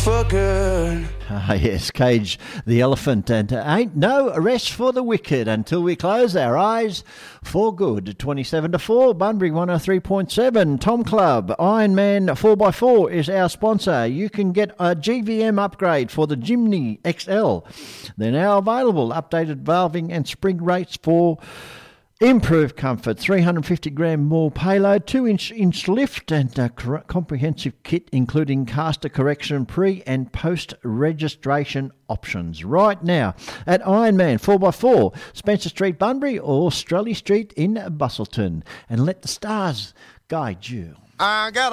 for good. Ah, yes, Cage the Elephant, and ain't no rest for the wicked until we close our eyes for good. 27-4, Bunbury 103.7, Tom Club, Ironman 4x4 is our sponsor. You can get a GVM upgrade for the Jimny XL. They're now available. Updated valving and spring rates for improved comfort, 350 gram more payload, 2-inch lift, and a comprehensive kit including caster correction, pre and post registration options. Right now at Ironman 4x4, Spencer Street, Bunbury, or Strelley Street in Busselton. And let the stars guide you. I got